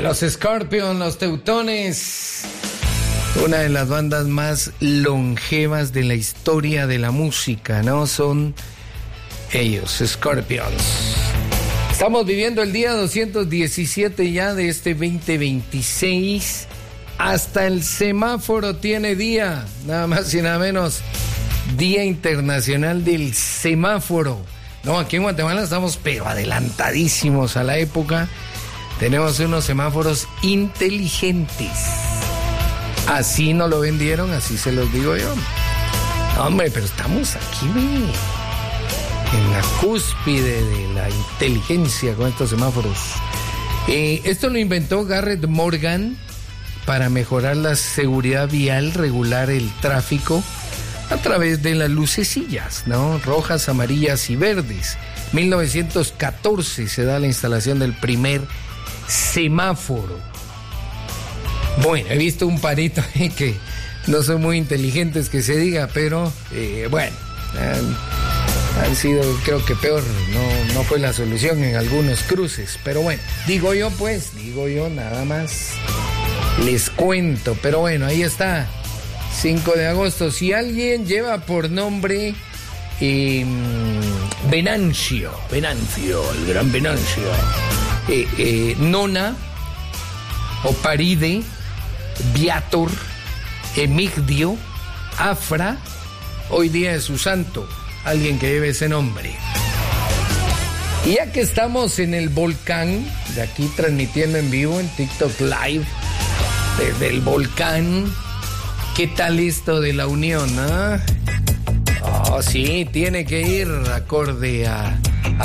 Los Scorpions, los Teutones, una de las bandas más longevas de la historia de la música, ¿no? Son ellos, Scorpions. Estamos viviendo el día 217 ya de este 2026. Hasta el semáforo tiene día, nada más y nada menos. Día Internacional del Semáforo. No, aquí en Guatemala estamos pero adelantadísimos a la época. Tenemos unos semáforos inteligentes. Así nos lo vendieron, así se los digo yo. Hombre, pero estamos aquí, en la cúspide de la inteligencia con estos semáforos. Esto lo inventó Garrett Morgan para mejorar la seguridad vial, regular el tráfico a través de las lucecillas, ¿no? Rojas, amarillas y verdes. 1914 se da la instalación del primer semáforo. Bueno, he visto un parito que no son muy inteligentes que se diga, pero bueno, han sido, creo que peor, no fue la solución en algunos cruces, pero bueno, digo yo, nada más les cuento, pero bueno, ahí está, 5 de agosto, si alguien lleva por nombre Venancio, el gran Venancio, Nona, Oparide, Viator, Emigdio, Afra, hoy día es su santo, alguien que lleve ese nombre. Y ya que estamos en el volcán, de aquí transmitiendo en vivo en TikTok Live, desde el volcán, ¿qué tal esto de la unión? Oh, sí, tiene que ir acorde a